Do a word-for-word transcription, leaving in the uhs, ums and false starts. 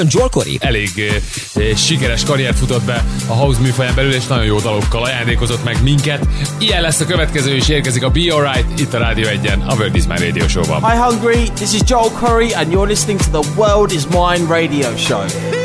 Joel Corey elég eh, sikeres karrier futott be a house műfaján belül, és nagyon jó dalokkal ajándékozott meg minket. Ilyen lesz a következő, és érkezik a Be Alright itt a Rádió egyen, a World is Mine Radio Show-ban. Hi Hungary, this is Joel Corey and you're listening to the World is Mine Radio Show.